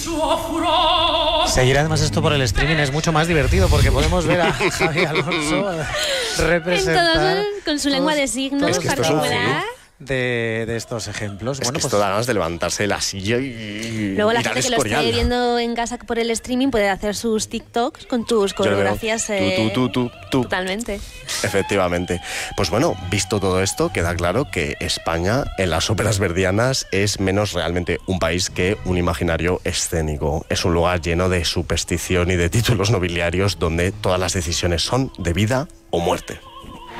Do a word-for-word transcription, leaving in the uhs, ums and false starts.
Seguir además esto por el streaming es mucho más divertido porque podemos ver a Javi Alonso representar todos, con su lengua de signos es que esto es un particular. De, de estos ejemplos. Es bueno, que pues esto da ganas de levantarse de la silla y Luego la ir al gente que lo Escorial. esté viendo en casa por el streaming puede hacer sus TikToks con tus Yo lo veo. coreografías. eh, Tú, tú, tú, tú, tú. Totalmente. Efectivamente. Pues bueno, visto todo esto, queda claro que España en las óperas verdianas es menos realmente un país que un imaginario escénico. Es un lugar lleno de superstición y de títulos nobiliarios donde todas las decisiones son de vida o muerte.